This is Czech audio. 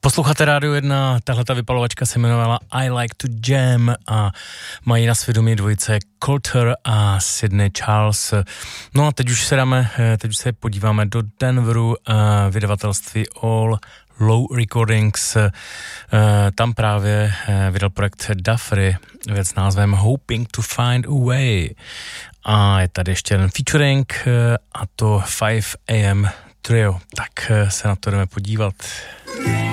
Posloucháte Rádio 1, tahleta vypalovačka se jmenovala I Like to Jam a mají na svědomí dvojice Coulter a Sydney Charles. No a teď už se podíváme do Denveru, vydavatelství All Low Recordings. Tam právě vydal projekt Duffery věc s názvem Hoping to Find a Way. A je tady ještě jeden featuring a to 5 AM Trio. Tak se na to jdeme podívat.